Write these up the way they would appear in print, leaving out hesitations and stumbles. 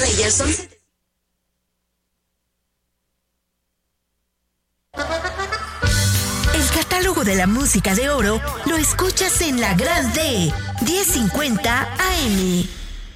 Reyes son... El catálogo de la música de oro lo escuchas en La Gran D, 1050 AM.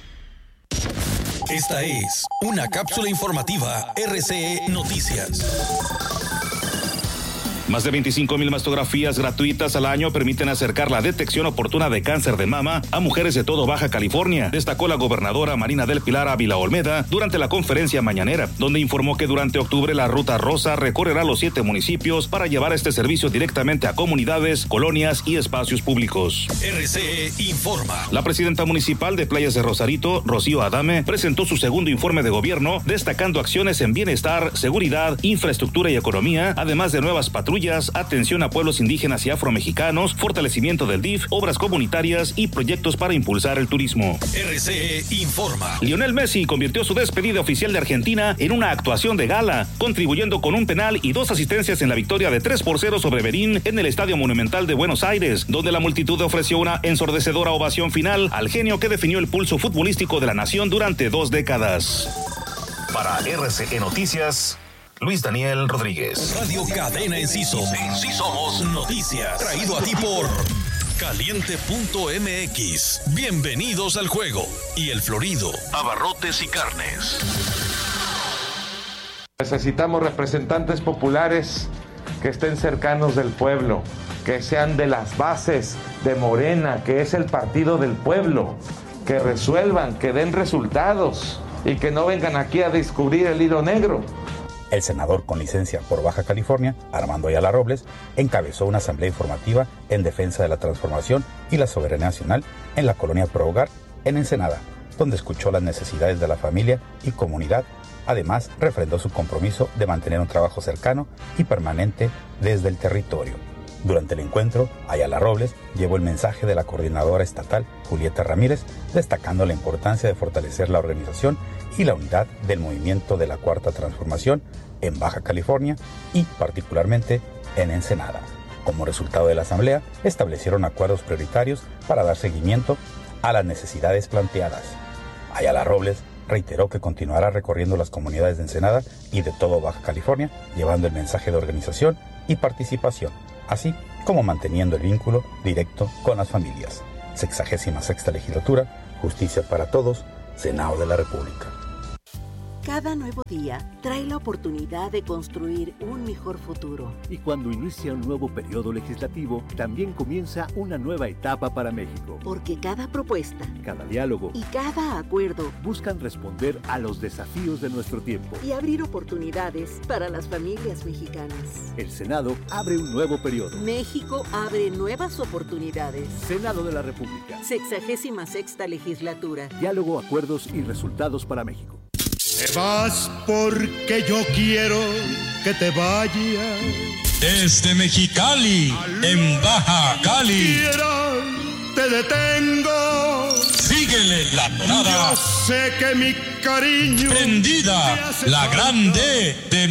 Esta es una cápsula informativa RCE Noticias. Más de 25,000 mastografías gratuitas al año permiten acercar la detección oportuna de cáncer de mama a mujeres de todo Baja California, destacó la gobernadora Marina del Pilar Ávila Olmeda durante la conferencia mañanera, donde informó que durante octubre la Ruta Rosa recorrerá los 7 municipios para llevar este servicio directamente a comunidades, colonias y espacios públicos. RCE informa. La presidenta municipal de Playas de Rosarito, Rocío Adame, presentó su segundo informe de gobierno, destacando acciones en bienestar, seguridad, infraestructura y economía, además de nuevas patrullas, atención a pueblos indígenas y afromexicanos, fortalecimiento del DIF, obras comunitarias y proyectos para impulsar el turismo. RCE informa. Lionel Messi convirtió su despedida oficial de Argentina en una actuación de gala, contribuyendo con un penal y 2 asistencias en la victoria de 3-0 sobre Berín en el Estadio Monumental de Buenos Aires, donde la multitud ofreció una ensordecedora ovación final al genio que definió el pulso futbolístico de la nación durante 2 décadas. Para RCE Noticias, Luis Daniel Rodríguez. Radio Cadena Enciso. En sí somos noticias. Traído a ti por Caliente.mx. Bienvenidos al juego. Y El Florido. Abarrotes y carnes. Necesitamos representantes populares que estén cercanos del pueblo, que sean de las bases de Morena, que es el partido del pueblo, que resuelvan, que den resultados y que no vengan aquí a descubrir el hilo negro. El senador con licencia por Baja California, Armando Ayala Robles, encabezó una asamblea informativa en defensa de la transformación y la soberanía nacional en la colonia Pro Hogar, en Ensenada, donde escuchó las necesidades de la familia y comunidad. Además, refrendó su compromiso de mantener un trabajo cercano y permanente desde el territorio. Durante el encuentro, Ayala Robles llevó el mensaje de la coordinadora estatal, Julieta Ramírez, destacando la importancia de fortalecer la organización y la unidad del movimiento de la Cuarta Transformación en Baja California y particularmente en Ensenada. Como resultado de la asamblea, establecieron acuerdos prioritarios para dar seguimiento a las necesidades planteadas. Ayala Robles reiteró que continuará recorriendo las comunidades de Ensenada y de todo Baja California, llevando el mensaje de organización y participación, así como manteniendo el vínculo directo con las familias. 66ª Legislatura, Justicia para Todos, Senado de la República. Cada nuevo día trae la oportunidad de construir un mejor futuro. Y cuando inicia un nuevo periodo legislativo, también comienza una nueva etapa para México. Porque cada propuesta, cada diálogo y cada acuerdo buscan responder a los desafíos de nuestro tiempo y abrir oportunidades para las familias mexicanas. El Senado abre un nuevo periodo. México abre nuevas oportunidades. Senado de la República. 66ª Legislatura. Diálogo, acuerdos y resultados para México. Te vas porque yo quiero que te vayas. Desde Mexicali, en Baja Cali. Te detengo. Síguele la nada. Yo sé que mi cariño. Prendida, la grande de